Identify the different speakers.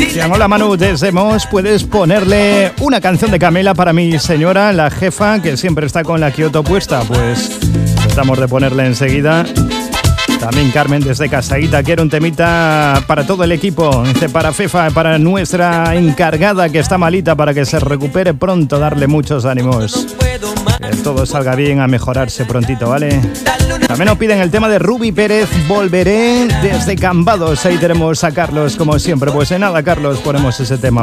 Speaker 1: Bien, hola Manu, desde Mos, puedes ponerle una canción de Camela para mi señora, la jefa, que siempre está con la Kioto puesta. Pues tratamos de ponerle enseguida. También Carmen desde Casaíta quiere un temita para todo el equipo. Dice para Fefa, para nuestra encargada que está malita, para que se recupere pronto, darle muchos ánimos. Que todo salga bien, a mejorarse prontito, ¿vale? También nos piden el tema de Ruby Pérez, Volveré, desde Cambados. Ahí tenemos a Carlos, como siempre. Pues en nada, Carlos, ponemos ese tema.